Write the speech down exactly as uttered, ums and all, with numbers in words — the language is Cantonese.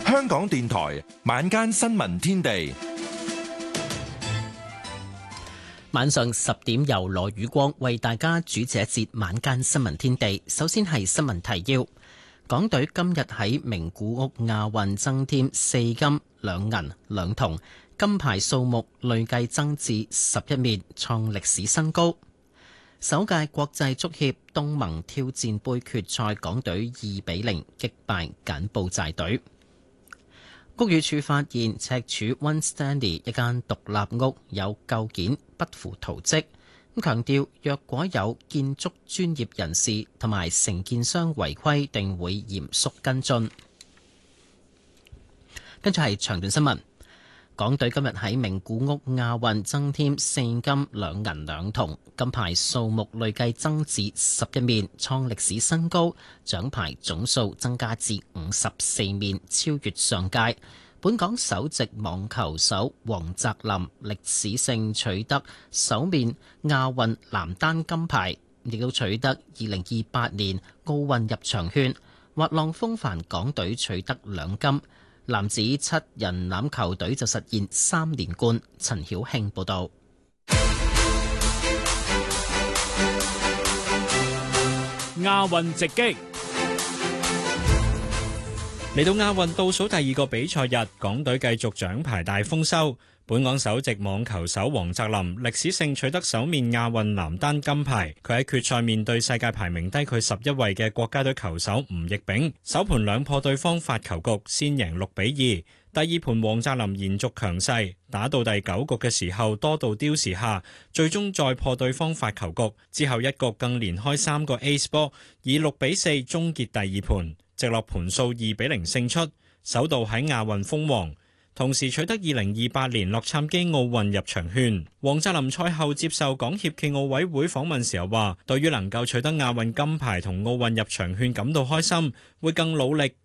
香港電台晚間新聞天地， 晚上十點由羅宇光為大家主持一節晚間新聞天地。首先係新聞提要：港隊今日喺名古屋亞運增添四金兩銀兩銅，金牌數目累計增至十一面，創歷史新高。首屆國際足協東盟挑戰盃決賽，港隊二比零擊敗柬埔寨隊。屋宇署發現赤柱 One Stanley 一間獨立屋有構件不符圖則，咁強調若果有建築專業人士同埋承建商違規，定會嚴肅跟進。跟住係詳盡新聞。港隊今日喺名古屋亞運增添四金兩銀兩銅，金牌數目累計增至十一面，創歷史新高，獎牌總數增加至五十四面，超越上屆。本港首席網球手黃澤林歷史性取得首面亞運男單金牌，亦都取得二零二八年奧運入場券。滑浪風帆港隊取得兩金。男子七人欖球隊就實現三連冠。陳曉慶報道。 亞運直擊，嚟到亞運倒數第二個比賽日，港隊繼續獎牌大豐收。本港首席網球手黃澤林歷史性取得首面亞運男單金牌，佢喺決賽面對世界排名低佢十一位嘅國家隊球手吳奕炳，首盤兩破對方發球局，先贏六比二。第二盤黃澤林延續強勢，打到第九局嘅時候多度丟時下，最終再破對方發球局，之後一局更連開三個 ace 波，以六比四終結第二盤，直落盤數二比零勝出，首度喺亞運封王。同時取得二零二八年洛杉磯奧運入場券。黃澤林賽後接受港協暨奧委會訪問時候話，對於能夠取得亞運金牌同奧運入場券感到開心，會更努力